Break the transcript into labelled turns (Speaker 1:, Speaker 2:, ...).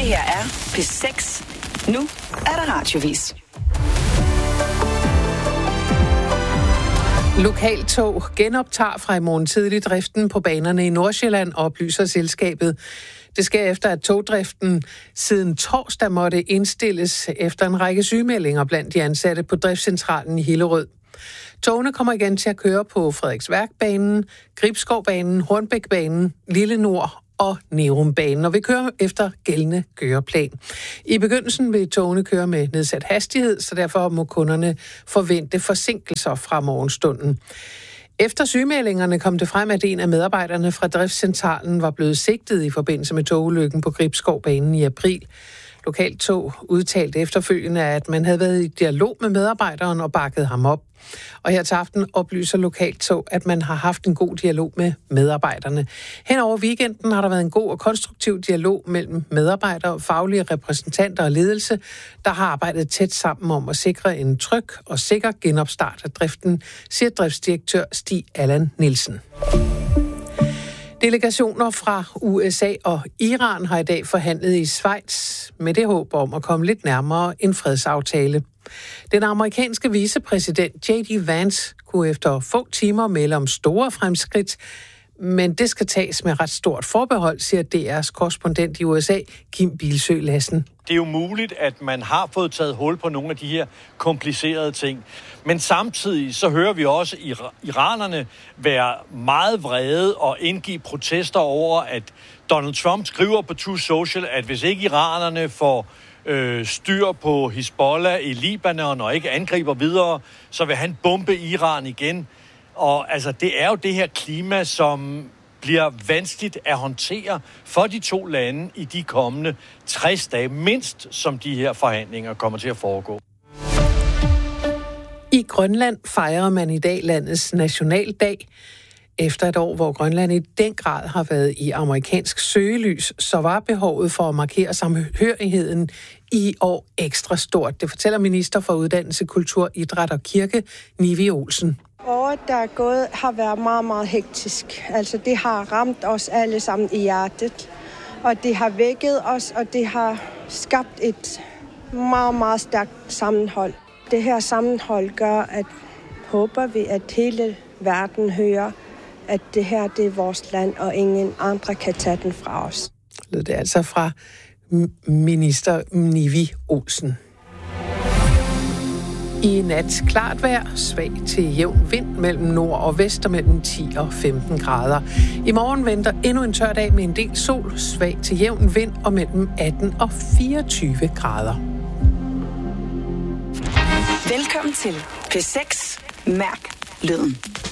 Speaker 1: her er P6. Nu er der radiovis.
Speaker 2: Lokaltog genoptager fra i morgen tidlig driften på banerne i Nordsjælland, oplyser selskabet. Det sker efter, at togdriften siden torsdag måtte indstilles efter en række sygemeldinger blandt de ansatte på driftscentralen i Hillerød. Togene kommer igen til at køre på Frederiksværkbanen, Gribskovbanen, Hornbækbanen, Lille Nord og Nærumbanen, og vi kører efter gældende køreplan. I begyndelsen vil togene køre med nedsat hastighed, så derfor må kunderne forvente forsinkelser fra morgenstunden. Efter sygemeldingerne kom det frem, at en af medarbejderne fra driftscentralen var blevet sigtet i forbindelse med togulykken på Gribskovbanen i april. Lokaltog udtalte efterfølgende, at man havde været i dialog med medarbejderen og bakket ham op. Og her til aften oplyser Lokaltog, at man har haft en god dialog med medarbejderne. Hen over weekenden har der været en god og konstruktiv dialog mellem medarbejdere, faglige repræsentanter og ledelse, der har arbejdet tæt sammen om at sikre en tryg og sikker genopstart af driften, siger driftsdirektør Stig Allan Nielsen. Delegationer fra USA og Iran har i dag forhandlet i Schweiz med det håb om at komme lidt nærmere en fredsaftale. Den amerikanske vicepræsident J.D. Vance kunne efter få timer melde om store fremskridt, men det skal tages med ret stort forbehold, siger DR's korrespondent i USA, Kim Bilsøe Lassen.
Speaker 3: Det er jo muligt, at man har fået taget hul på nogle af de her komplicerede ting. Men samtidig så hører vi også iranerne være meget vrede og indgive protester over, at Donald Trump skriver på Truth Social, at hvis ikke iranerne får styr på Hizbollah i Libanon og ikke angriber videre, så vil han bombe Iran igen. Og altså, det er jo det her klima, som bliver vanskeligt at håndtere for de to lande i de kommende 60 dage, mindst som de her forhandlinger kommer til at foregå.
Speaker 2: I Grønland fejrer man i dag landets nationaldag. Efter et år, hvor Grønland i den grad har været i amerikansk søgelys, så var behovet for at markere samhørigheden i år ekstra stort. Det fortæller minister for Uddannelse, Kultur, Idræt og Kirke, Nivi Olsen.
Speaker 4: Året, der er gået, har været meget, meget hektisk. Altså, det har ramt os alle sammen i hjertet, og det har vækket os, og det har skabt et meget, meget stærkt sammenhold. Det her sammenhold gør, at håber vi, at hele verden hører, at det her, det er vores land, og ingen andre kan tage den fra os.
Speaker 2: Det er altså fra minister Nivi Olsen. I nat klart vejr, svag til jævn vind mellem nord og vest og mellem 10 og 15 grader. I morgen venter endnu en tør dag med en del sol, svag til jævn vind og mellem 18 og 24 grader.
Speaker 1: Velkommen til P6. Mærk lyden.